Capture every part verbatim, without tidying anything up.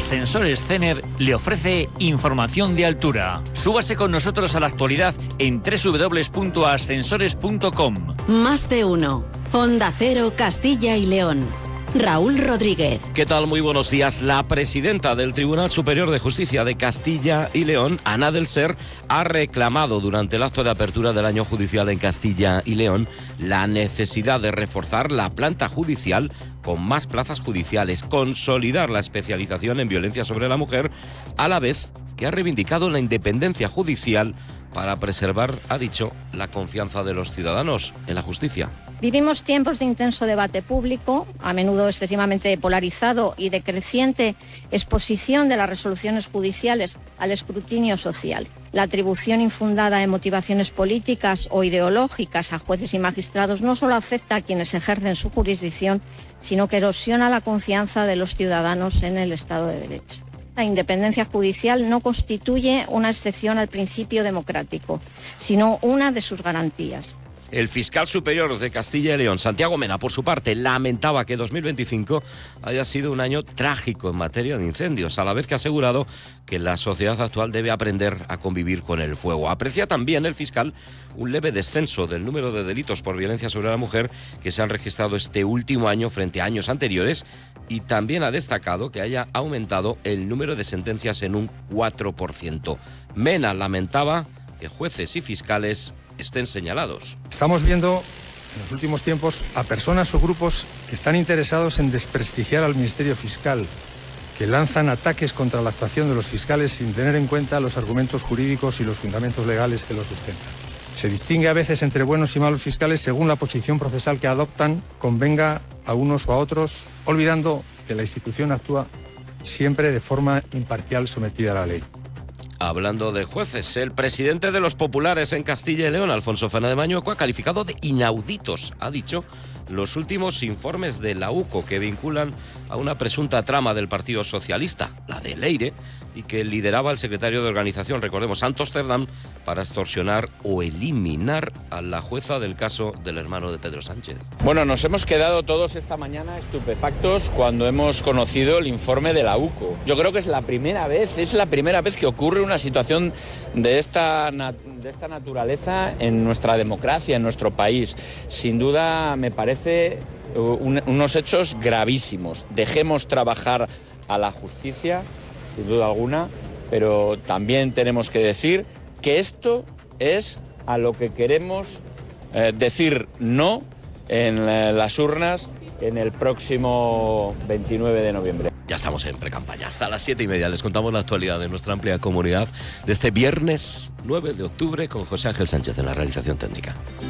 Ascensores Cener le ofrece información de altura. Súbase con nosotros a la actualidad en doble u doble u doble u punto ascensores punto com. Más de uno. Onda Cero, Castilla y León. Raúl Rodríguez. ¿Qué tal? Muy buenos días. La presidenta del Tribunal Superior de Justicia de Castilla y León, Ana del Ser, ha reclamado durante el acto de apertura del año judicial en Castilla y León la necesidad de reforzar la planta judicial con más plazas judiciales, consolidar la especialización en violencia sobre la mujer, a la vez que ha reivindicado la independencia judicial para preservar, ha dicho, la confianza de los ciudadanos en la justicia. Vivimos tiempos de intenso debate público, a menudo excesivamente polarizado y de creciente exposición de las resoluciones judiciales al escrutinio social. La atribución infundada en motivaciones políticas o ideológicas a jueces y magistrados no solo afecta a quienes ejercen su jurisdicción, sino que erosiona la confianza de los ciudadanos en el Estado de Derecho. La independencia judicial no constituye una excepción al principio democrático, sino una de sus garantías. El fiscal superior de Castilla y León, Santiago Mena, por su parte, lamentaba que dos mil veinticinco haya sido un año trágico en materia de incendios, a la vez que ha asegurado que la sociedad actual debe aprender a convivir con el fuego. Aprecia también el fiscal un leve descenso del número de delitos por violencia sobre la mujer que se han registrado este último año frente a años anteriores, y también ha destacado que haya aumentado el número de sentencias en un cuatro por ciento. Mena lamentaba que jueces y fiscales estén señalados. Estamos viendo en los últimos tiempos a personas o grupos que están interesados en desprestigiar al Ministerio Fiscal, que lanzan ataques contra la actuación de los fiscales sin tener en cuenta los argumentos jurídicos y los fundamentos legales que los sustentan. Se distingue a veces entre buenos y malos fiscales según la posición procesal que adoptan, convenga a unos o a otros, olvidando que la institución actúa siempre de forma imparcial, sometida a la ley. Hablando de jueces, el presidente de los populares en Castilla y León, Alfonso Fernández Mañueco, ha calificado de inauditos, ha dicho, los últimos informes de la U C O que vinculan a una presunta trama del Partido Socialista, la de Leire, y que lideraba el secretario de organización, recordemos, Santos Cerdán, para extorsionar o eliminar a la jueza del caso del hermano de Pedro Sánchez. Bueno, nos hemos quedado todos esta mañana estupefactos cuando hemos conocido el informe de la U C O. Yo creo que es la primera vez, es la primera vez que ocurre una situación de esta, de esta naturaleza en nuestra democracia, en nuestro país. Sin duda me parece un, unos hechos gravísimos. Dejemos trabajar a la justicia, sin duda alguna, pero también tenemos que decir que esto es a lo que queremos eh, decir no en eh, las urnas en el próximo veintinueve de noviembre. Ya estamos en precampaña. Hasta las siete y media les contamos la actualidad de nuestra amplia comunidad de este viernes nueve de octubre con José Ángel Sánchez en la realización técnica.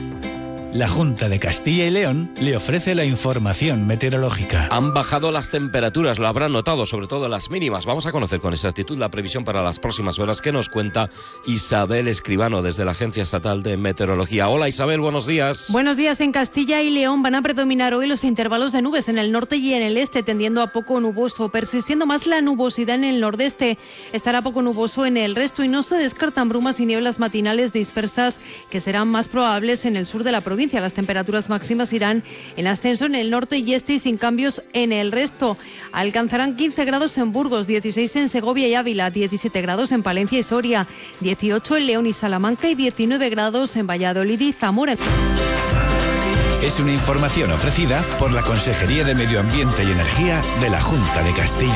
La Junta de Castilla y León le ofrece la información meteorológica. Han bajado las temperaturas, lo habrán notado, sobre todo las mínimas. Vamos a conocer con exactitud la previsión para las próximas horas que nos cuenta Isabel Escribano desde la Agencia Estatal de Meteorología. Hola Isabel, buenos días. Buenos días. En Castilla y León van a predominar hoy los intervalos de nubes en el norte y en el este, tendiendo a poco nuboso, persistiendo más la nubosidad en el nordeste. Estará poco nuboso en el resto y no se descartan brumas y nieblas matinales dispersas que serán más probables en el sur de la provincia. Las temperaturas máximas irán en ascenso en el norte y este y sin cambios en el resto. Alcanzarán quince grados en Burgos, dieciséis en Segovia y Ávila, diecisiete grados en Palencia y Soria, dieciocho en León y Salamanca y diecinueve grados en Valladolid y Zamora. Es una información ofrecida por la Consejería de Medio Ambiente y Energía de la Junta de Castilla.